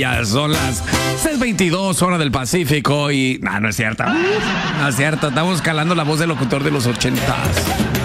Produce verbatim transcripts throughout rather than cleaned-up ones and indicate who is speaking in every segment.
Speaker 1: Ya son las seis veintidós hora del Pacífico y... No, no es cierto. No es cierto. Estamos calando la voz del locutor de los ochentas.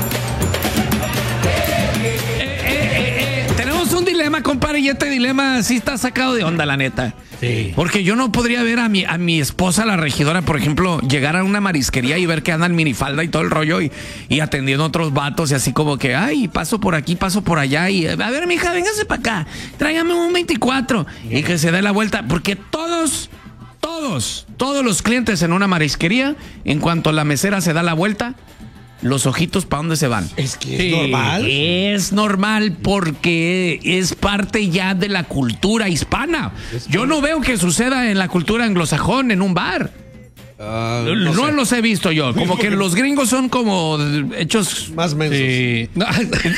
Speaker 1: Eh, eh, eh, eh, tenemos un dilema, compadre, y este dilema sí está sacado de onda, la neta. Sí. Porque yo no podría ver a mi, a mi esposa, la regidora, por ejemplo, llegar a una marisquería y ver que andan minifalda y todo el rollo y, y atendiendo a otros vatos y así como que, ay, paso por aquí, paso por allá y, a ver, mija, véngase para acá, tráigame un veinticuatro y que se dé la vuelta, porque todos, todos, todos los clientes en una marisquería, en cuanto la mesera se da la vuelta, los ojitos ¿para dónde se van?
Speaker 2: Es que es
Speaker 1: sí,
Speaker 2: normal.
Speaker 1: Es normal porque es parte ya de la cultura hispana. Yo no veo que suceda en la cultura anglosajón en un bar. Uh, no no los he visto yo. Como que los gringos son como hechos
Speaker 2: más mensos.
Speaker 1: Sí. No.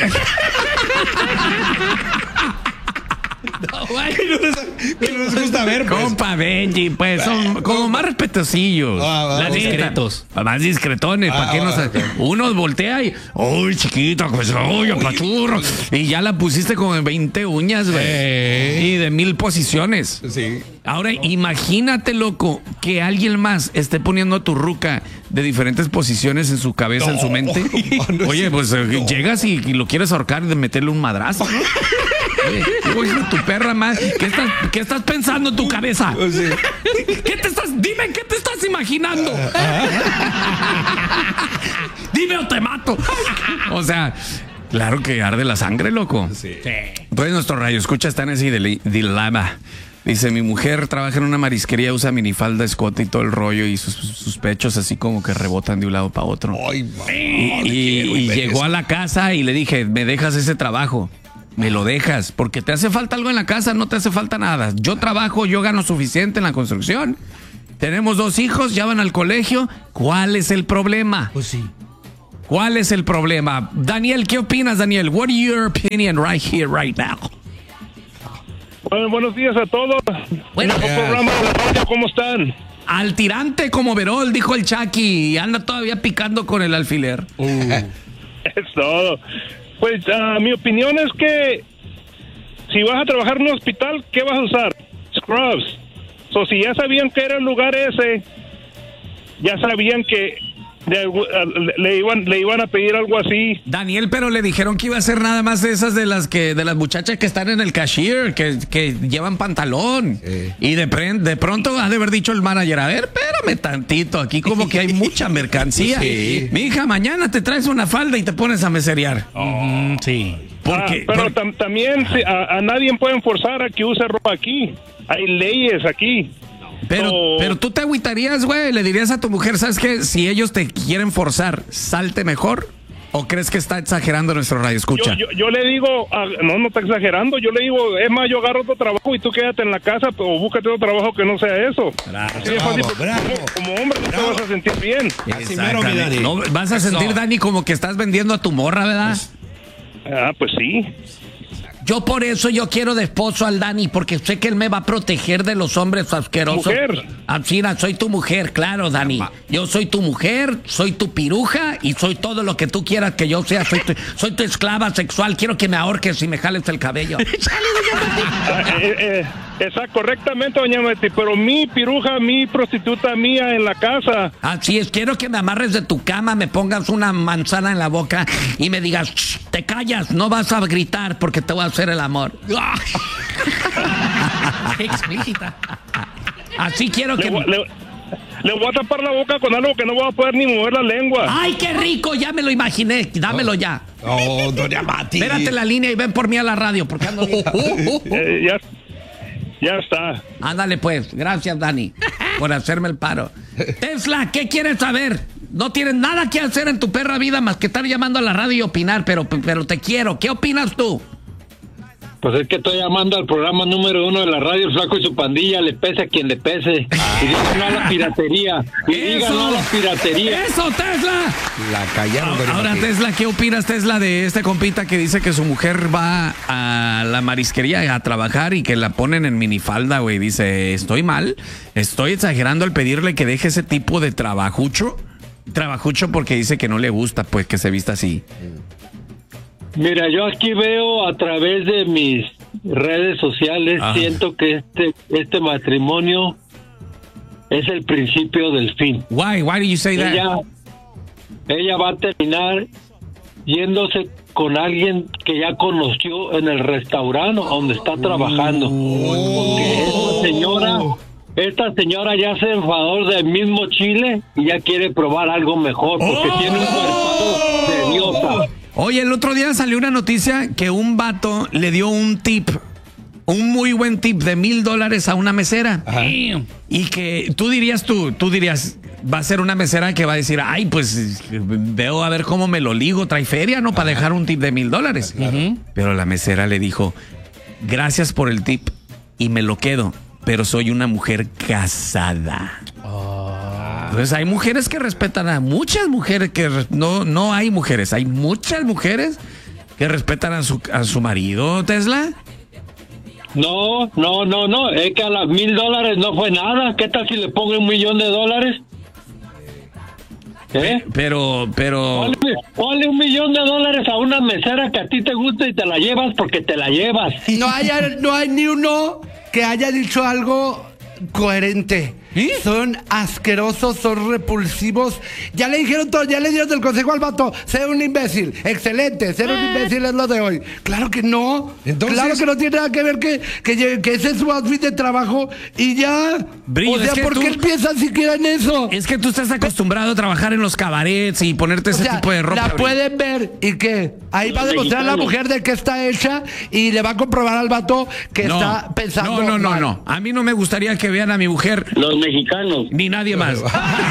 Speaker 2: No, que, no les, que no les gusta ver, pues.
Speaker 1: Compa Benji, pues son como más respetuosillos.
Speaker 2: Ah,
Speaker 1: más discretos. Más discretones.
Speaker 2: Ah,
Speaker 1: ¿Para qué
Speaker 2: ah,
Speaker 1: nos.?
Speaker 2: okay.
Speaker 1: Uno voltea y. ¡Uy, chiquita! Pues, ¡uy, apachurro! Y ya la pusiste como en veinte uñas, güey. Eh. Y de mil posiciones.
Speaker 2: Sí.
Speaker 1: Ahora, imagínate, loco, que alguien más esté poniendo a tu ruca de diferentes posiciones en su cabeza, no, en su mente. No, no, Oye, pues no. llegas y, y lo quieres ahorcar y de meterle un madrazo, ¿no? Oye, tu perra más. ¿Qué estás, ¿Qué estás pensando en tu cabeza? Sí. ¿Qué te estás? Dime, ¿qué te estás imaginando? Dime o te mato. O sea, claro que arde la sangre, loco.
Speaker 2: Sí.
Speaker 1: Entonces nuestro radio escucha está en ese dilema. Dice, mi mujer trabaja en una marisquería, usa minifalda, escote y todo el rollo y sus, sus pechos así como que rebotan de un lado para otro.
Speaker 2: Ay, mamá,
Speaker 1: y y, y llegó a la casa y le dije, ¿me dejas ese trabajo? Me lo dejas, porque te hace falta algo en la casa, no te hace falta nada. Yo trabajo, yo gano suficiente en la construcción. Tenemos dos hijos, ya van al colegio. ¿Cuál es el problema?
Speaker 2: Pues sí.
Speaker 1: ¿Cuál es el problema? Daniel, ¿qué opinas, Daniel? What is your opinion right here, right now?
Speaker 3: Bueno, buenos días a todos.
Speaker 1: Bueno,
Speaker 3: programa de la radio, ¿cómo están?
Speaker 1: Al tirante como Verol, dijo el Chucky, y anda todavía picando con el alfiler.
Speaker 3: Uh. Es todo. Pues uh, mi opinión es que si vas a trabajar en un hospital, ¿qué vas a usar? Scrubs. So, si ya sabían que era el lugar ese, ya sabían que de, uh, le iban le iban a pedir algo así.
Speaker 1: Daniel, pero le dijeron que iba a ser nada más de esas de las que de las muchachas que están en el cashier, que, que llevan pantalón. Sí. Y de, pre, de pronto ha de haber dicho el manager, a ver, espérame tantito, aquí como que hay mucha mercancía. Sí. Mi hija, mañana te traes una falda y te pones a meserear.
Speaker 3: Oh.
Speaker 1: Sí.
Speaker 3: Porque, ah, pero por... tam, también a, a nadie pueden forzar a que use ropa aquí. Hay leyes aquí.
Speaker 1: Pero, oh. pero tú te agüitarías, güey, le dirías a tu mujer, ¿sabes qué? Si ellos te quieren forzar, salte mejor. ¿O crees que está exagerando nuestro radio escucha?
Speaker 3: Yo, yo, yo le digo, ah, no, no está exagerando. Yo le digo, es más, yo agarro otro trabajo y tú quédate en la casa o búscate otro trabajo que no sea eso.
Speaker 1: Bravo,
Speaker 3: sí,
Speaker 1: bravo,
Speaker 3: fácil,
Speaker 1: bravo.
Speaker 3: Como, como hombre no te vas a sentir bien.
Speaker 1: Exactamente. No, vas a sentir, Dani, como que estás vendiendo a tu morra, ¿verdad?
Speaker 3: Ah, pues sí.
Speaker 1: Yo por eso yo quiero de esposo al Dani, porque sé que él me va a proteger de los hombres asquerosos.
Speaker 3: Mujer.
Speaker 1: Así, soy tu mujer, claro, Dani. Yo soy tu mujer, soy tu piruja y soy todo lo que tú quieras que yo sea. Soy tu, soy tu esclava sexual. Quiero que me ahorques y me jales el cabello.
Speaker 3: ah, eh, eh, Exacto, correctamente, doña Betty, pero mi piruja, mi prostituta mía en la casa.
Speaker 1: Así es, quiero que me amarres de tu cama, me pongas una manzana en la boca y me digas, te callas, no vas a gritar porque te voy a hacer el amor.
Speaker 4: Qué explícita.
Speaker 1: Así quiero que...
Speaker 3: Le, le, le voy a tapar la boca con algo que no voy a poder ni mover la lengua.
Speaker 1: ¡Ay, qué rico! Ya me lo imaginé, dámelo ya.
Speaker 2: Oh, doña Mati.
Speaker 1: Espérate la línea y ven por mí a la radio, porque ando...
Speaker 3: eh, ya... Ya está.
Speaker 1: Ándale pues, gracias Dani por hacerme el paro. Tesla, ¿qué quieres saber? No tienes nada que hacer en tu perra vida más que estar llamando a la radio y opinar, pero, pero te quiero. ¿Qué opinas tú?
Speaker 5: Pues es que estoy llamando al programa número uno de la radio, el Flaco y su pandilla, le pese a quien le pese. Y digan no a la piratería. Y digan no a la piratería.
Speaker 1: ¡Eso, Tesla!
Speaker 2: La callaron.
Speaker 1: Ahora, ahora Tesla, ¿qué opinas, Tesla, de este compita que dice que su mujer va a la marisquería a trabajar y que la ponen en minifalda, güey? Dice, ¿estoy mal? ¿Estoy exagerando al pedirle que deje ese tipo de trabajucho? Trabajucho porque dice que no le gusta, pues, que se vista así.
Speaker 5: Mira, yo aquí veo a través de mis redes sociales,
Speaker 1: Ah.
Speaker 5: siento que este este matrimonio es el principio del fin.
Speaker 1: Why? Why do you say that?
Speaker 5: Ella, ella va a terminar yéndose con alguien que ya conoció en el restaurante donde está trabajando. Porque esta señora, esta señora ya se enfadó del mismo chile y ya quiere probar algo mejor porque
Speaker 1: Oh.
Speaker 5: tiene un cuerpo de diosa.
Speaker 1: Oye, el otro día salió una noticia que un vato le dio un tip, un muy buen tip de mil dólares a una mesera.
Speaker 2: Damn.
Speaker 1: Y que tú dirías tú, tú dirías, va a ser una mesera que va a decir, ay, pues veo a ver cómo me lo ligo, trae feria, ¿no? Para dejar un tip de mil dólares. Pero la mesera le dijo, gracias por el tip y me lo quedo, pero soy una mujer casada. Entonces hay mujeres que respetan a muchas mujeres que res- no, no hay mujeres, hay muchas mujeres que respetan a su, a su marido, Tesla.
Speaker 5: No, no, no, no, es que a las mil dólares no fue nada. ¿Qué tal si le pongo un millón de dólares? ¿Eh?
Speaker 1: Pero, pero...
Speaker 5: Ponle, ponle un millón de dólares a una mesera que a ti te gusta y te la llevas porque te la llevas.
Speaker 4: No hay, no hay ni uno que haya dicho algo coherente. Son asquerosos, son repulsivos. Ya le dijeron todo, ya le dieron el consejo al vato. Sé un imbécil. Excelente, ser un imbécil es lo de hoy. Claro que no.
Speaker 2: Entonces-
Speaker 4: claro que no tiene nada que ver que, que, lle- que ese es su outfit de trabajo y ya.
Speaker 1: Brillo,
Speaker 4: o sea,
Speaker 1: es que
Speaker 4: ¿por
Speaker 1: tú-
Speaker 4: qué él piensa siquiera en eso?
Speaker 1: Es que tú estás acostumbrado a trabajar en los cabarets y ponerte
Speaker 4: O
Speaker 1: ese
Speaker 4: sea,
Speaker 1: tipo de ropa.
Speaker 4: la pueden ver y que ahí va a
Speaker 5: Los
Speaker 4: demostrar la
Speaker 5: mexicanos.
Speaker 4: mujer de qué está hecha y le va a comprobar al vato que
Speaker 1: No,
Speaker 4: está pensando.
Speaker 1: no, no, no,
Speaker 4: mal.
Speaker 1: no. A mí no me gustaría que vean a mi mujer
Speaker 5: Los mexicanos.
Speaker 1: ni nadie más.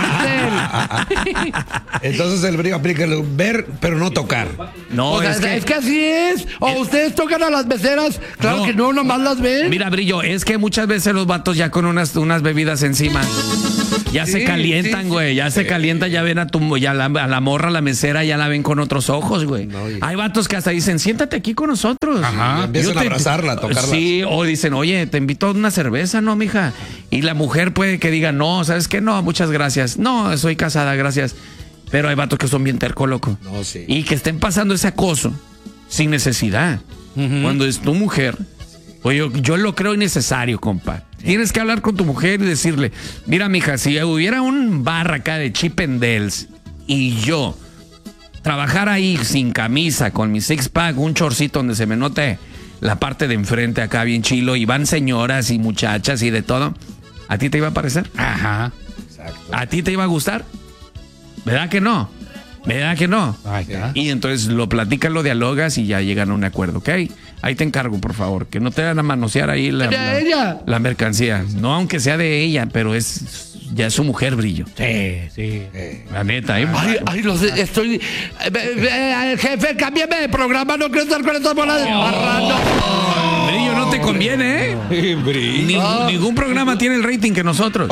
Speaker 2: Entonces el brillo aplica el ver, pero no tocar.
Speaker 1: No,
Speaker 4: O sea,
Speaker 1: es, que,
Speaker 4: así es. O ustedes tocan a las meseras. Claro
Speaker 1: No.
Speaker 4: que no, nomás las ven.
Speaker 1: Mira, Brillo, es que muchas veces los vatos ya con unas, unas bebidas encima ya se
Speaker 4: Sí,
Speaker 1: calientan,
Speaker 4: sí,
Speaker 1: güey. Ya se calientan, ya ven a tu, ya la, a la morra, la mesera, ya la ven con otros ojos, güey.
Speaker 2: No, y-
Speaker 1: Hay vatos que hasta dicen, siéntate aquí con nosotros.
Speaker 2: Ajá. Y empiezan
Speaker 1: Yo
Speaker 2: a abrazarla, a tocarla.
Speaker 1: Sí, o dicen, oye, te invito a una cerveza, ¿no, mija? Y la mujer puede que diga, no, ¿sabes qué? No, muchas gracias. No, soy casada, gracias. Pero hay vatos que son bien terco, loco.
Speaker 2: No, sí.
Speaker 1: Y que estén pasando ese acoso sin necesidad. Cuando es tu mujer, pues yo, yo lo creo innecesario, compa. Tienes que hablar con tu mujer y decirle, mira, mija, si hubiera un bar acá de Chip and Dales y yo trabajar ahí sin camisa, con mi six pack, un chorcito donde se me note la parte de enfrente acá bien chilo y van señoras y muchachas y de todo, ¿a ti te iba a parecer?
Speaker 6: Ajá.
Speaker 2: Exacto.
Speaker 1: ¿A ti te iba a gustar? ¿Verdad que no? ¿Verdad que no?
Speaker 6: Ahí está.
Speaker 1: Y entonces lo platicas, lo dialogas y ya llegan a un acuerdo, ¿ok? Ahí te encargo, por favor, que no te van a manosear ahí la,
Speaker 4: De
Speaker 1: la-
Speaker 4: ella.
Speaker 1: la mercancía. No, aunque sea de ella, pero es ya es su mujer, Brillo.
Speaker 6: Sí, sí.
Speaker 1: La neta, ¿eh?
Speaker 4: Ay, ay, los estoy. eh, eh, eh, jefe, cámbiame de programa, no quiero estar con estas bolas de marrano.
Speaker 1: Brillo, no te conviene, ¿eh? Ningún, ningún programa tiene el rating que nosotros.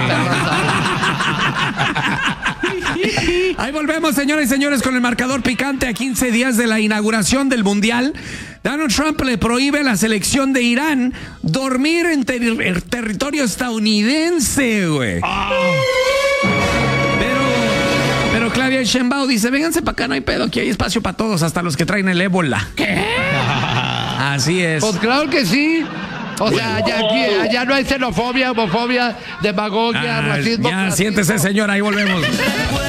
Speaker 1: Ahí volvemos, señoras y señores, con el marcador picante a quince días de la inauguración del Mundial. Donald Trump le prohíbe a la selección de Irán dormir en, ter- en territorio estadounidense, güey. Pero, pero Claudia Sheinbaum dice, vénganse para acá, no hay pedo, aquí hay espacio para todos, hasta los que traen el ébola. ¿Qué? Así es.
Speaker 4: Pues claro que sí. O sea, allá, aquí, allá no hay xenofobia, homofobia, demagogia,
Speaker 1: Ah,
Speaker 4: racismo.
Speaker 1: ya,
Speaker 4: clasismo.
Speaker 1: siéntese, señora, ahí volvemos.